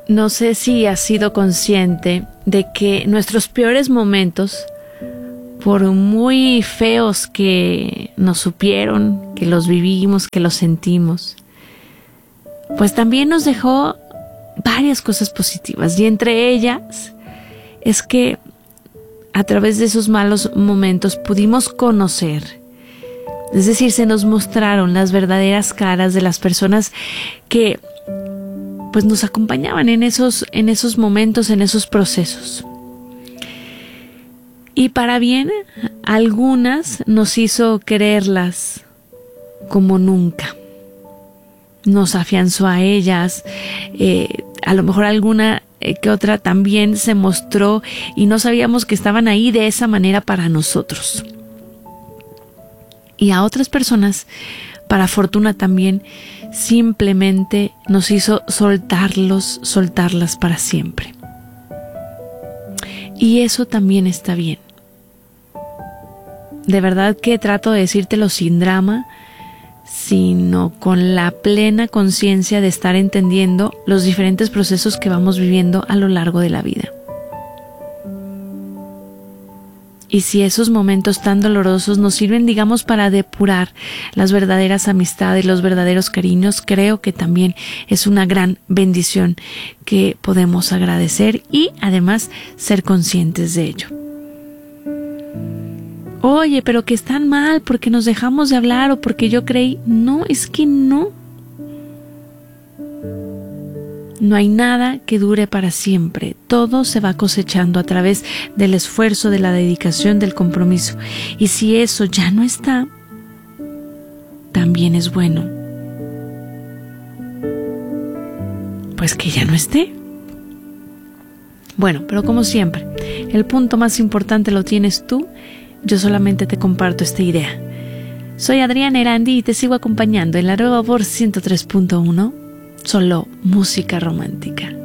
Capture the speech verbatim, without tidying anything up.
no sé si has sido consciente de que nuestros peores momentos, por muy feos que nos supieron, que los vivimos, que los sentimos, pues también nos dejó varias cosas positivas, y entre ellas es que a través de esos malos momentos pudimos conocer, es decir, se nos mostraron las verdaderas caras de las personas que pues nos acompañaban en esos, en esos momentos, en esos procesos. Y para bien, algunas nos hizo quererlas como nunca. Nos afianzó a ellas, eh, a lo mejor alguna eh, que otra también se mostró y no sabíamos que estaban ahí de esa manera para nosotros. Y a otras personas, para fortuna también, simplemente nos hizo soltarlos, soltarlas para siempre. Y eso también está bien. De verdad que trato de decírtelo sin drama, sino con la plena conciencia de estar entendiendo los diferentes procesos que vamos viviendo a lo largo de la vida. Y si esos momentos tan dolorosos nos sirven, digamos, para depurar las verdaderas amistades, los verdaderos cariños, creo que también es una gran bendición que podemos agradecer y además ser conscientes de ello. Oye, pero que están mal porque nos dejamos de hablar o porque yo creí. No, es que no. No hay nada que dure para siempre. Todo se va cosechando a través del esfuerzo, de la dedicación, del compromiso. Y si eso ya no está, también es bueno. Pues que ya no esté. Bueno, pero como siempre, el punto más importante lo tienes tú. Yo solamente te comparto esta idea. Soy Adriana Erandi y te sigo acompañando en la Nueva Voz ciento tres punto uno. Solo música romántica.